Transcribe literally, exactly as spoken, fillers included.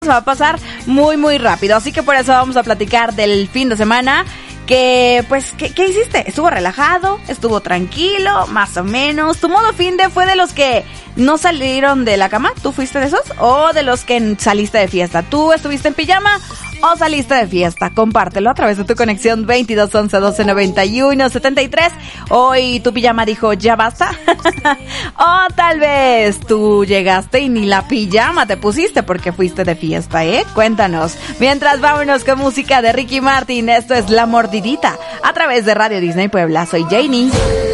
va a pasar muy muy rápido, así que por eso vamos a platicar del fin de semana. Que, pues, ¿qué, ¿qué hiciste? ¿Estuvo relajado? ¿Estuvo tranquilo? Más o menos. ¿Tu modo fin de fue de los que no salieron de la cama? ¿Tú fuiste de esos? ¿O de los que saliste de fiesta? ¿Tú estuviste en pijama o saliste de fiesta? Compártelo a través de tu conexión veintidós once doce noventa y uno setenta y tres. Hoy tu pijama dijo, ¿ya basta? O tal vez tú llegaste y ni la pijama te pusiste porque fuiste de fiesta, ¿eh? Cuéntanos. Mientras, vámonos con música de Ricky Martin. Esto es La Mordidita a través de Radio Disney Puebla. Soy Janie.